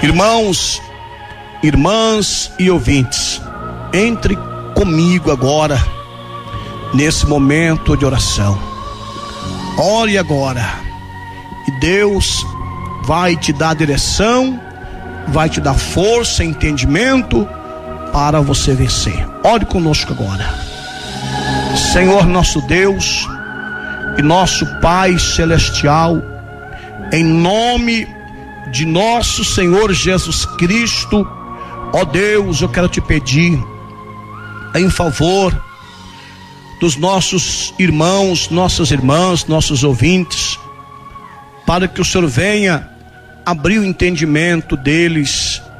Irmãos, irmãs e ouvintes, entre comigo agora, nesse momento de oração. Ore agora, e Deus vai te dar direção, vai te dar força e entendimento para você vencer. Ore conosco agora. Senhor nosso Deus e nosso Pai celestial, em nome de nosso Senhor Jesus Cristo, ó Deus, eu quero te pedir em favor dos nossos irmãos, nossas irmãs, nossos ouvintes, para que o Senhor venha abrir o entendimento deles